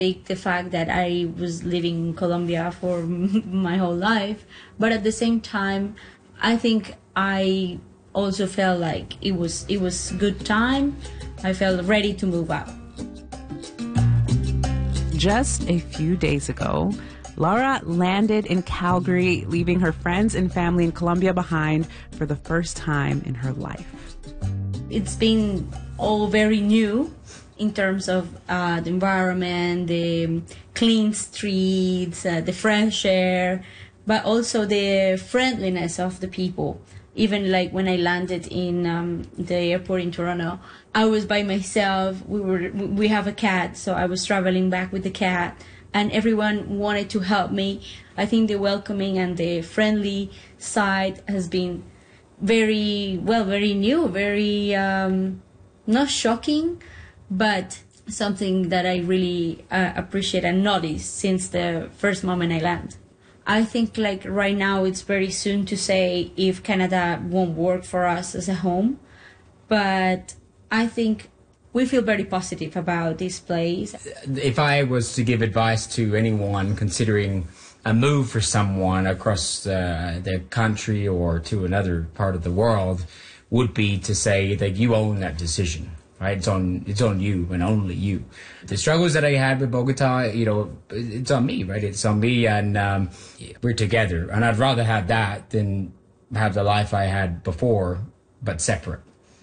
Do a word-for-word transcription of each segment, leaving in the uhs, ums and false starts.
take the fact that I was living in Colombia for my whole life, but at the same time, I think I also felt like it was it was good time. I felt ready to move out. Just a few days ago, Laura landed in Calgary, leaving her friends and family in Colombia behind for the first time in her life. It's been all very new in terms of uh, the environment, the clean streets, uh, the fresh air, but also the friendliness of the people. Even like when I landed in um, the airport in Toronto, I was by myself. We were we have a cat, so I was traveling back with the cat, and everyone wanted to help me. I think the welcoming and the friendly side has been very, well, very new, very um, not shocking, but something that I really uh, appreciate and notice since the first moment I land. I think like right now it's very soon to say if Canada won't work for us as a home, but I think we feel very positive about this place. If I was to give advice to anyone considering a move for someone across uh, the country or to another part of the world, would be to say that you own that decision. Right, it's on it's on you and only you. The struggles that I had with Bogota, you know, it's on me, right? It's on me, and um, we're together. And I'd rather have that than have the life I had before, but separate.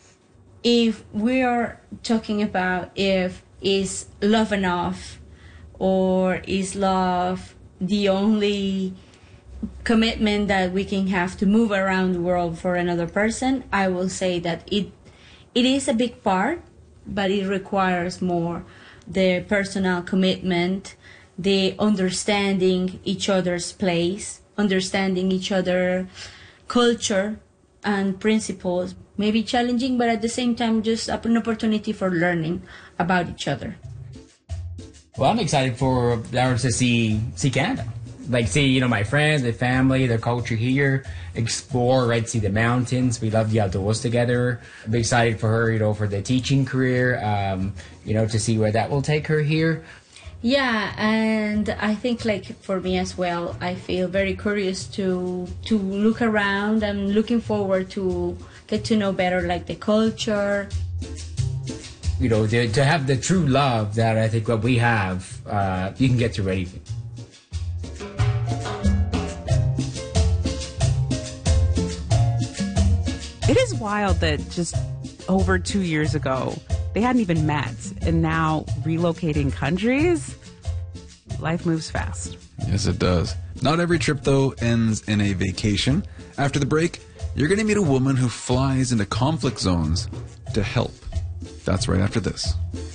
If we are talking about if is love enough, or is love the only commitment that we can have to move around the world for another person, I will say that it it is a big part, but it requires more the personal commitment, the understanding each other's place, understanding each other culture and principles. Maybe challenging, but at the same time just an opportunity for learning about each other. Well, I'm excited for Laura to see see Canada. Like, see, you know, my friends, my family, the culture here, explore, right, see the mountains. We love the outdoors together. I'm excited for her, you know, for the teaching career, um, you know, to see where that will take her here. Yeah, and I think, like, for me as well, I feel very curious to to look around. I'm looking forward to get to know better, like, the culture. You know, to, to have the true love that I think what we have, uh, you can get through anything. It is wild that just over two years ago, they hadn't even met, and now relocating countries, life moves fast. Yes, it does. Not every trip, though, ends in a vacation. After the break, you're going to meet a woman who flies into conflict zones to help. That's right after this.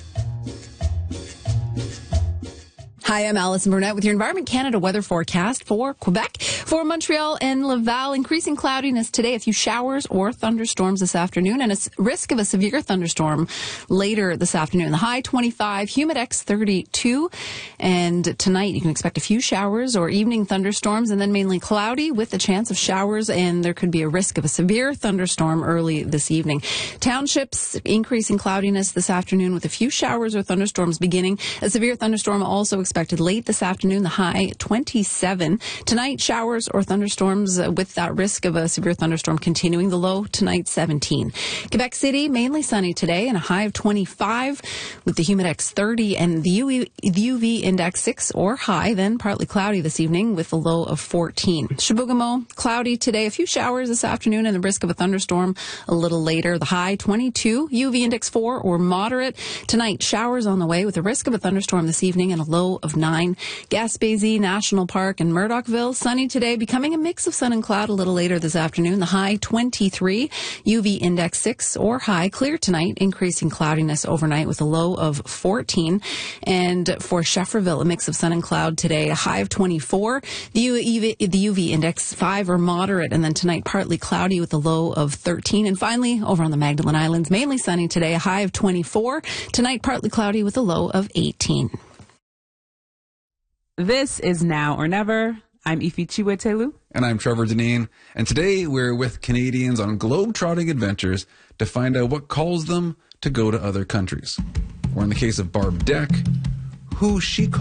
Hi, I'm Allison Burnett with your Environment Canada weather forecast for Quebec. For Montreal and Laval, increasing cloudiness today, a few showers or thunderstorms this afternoon, and a risk of a severe thunderstorm later this afternoon. The high twenty-five, Humidex thirty-two, and tonight you can expect a few showers or evening thunderstorms, and then mainly cloudy with a chance of showers, and there could be a risk of a severe thunderstorm early this evening. Townships, increasing cloudiness this afternoon with a few showers or thunderstorms beginning. A severe thunderstorm also expected late this afternoon, the high twenty-seven. Tonight, showers or thunderstorms uh, with that risk of a severe thunderstorm continuing. The low tonight, seventeen. Quebec City, mainly sunny today and a high of twenty-five with the Humidex thirty and the U V, the U V index six or high, then partly cloudy this evening with a low of fourteen. Chibougamau, cloudy today, a few showers this afternoon and the risk of a thunderstorm a little later. The high twenty-two, U V index four or moderate. Tonight, showers on the way with a risk of a thunderstorm this evening and a low of nine. Gaspésie National Park and Murdochville, sunny today, becoming a mix of sun and cloud a little later this afternoon. The high twenty-three, U V index six or high. Clear tonight, increasing cloudiness overnight with a low of fourteen. And for Schefferville, a mix of sun and cloud today, a high of twenty-four. The U V, the U V index five or moderate, and then tonight partly cloudy with a low of thirteen. And finally, over on the Magdalen Islands, mainly sunny today, a high of twenty-four. Tonight partly cloudy with a low of eighteen. This is Now or Never. I'm Ifi Chiwetelu. And I'm Trevor Deneen. And today we're with Canadians on globe-trotting adventures to find out what calls them to go to other countries. Or in the case of Barb Deck, who she calls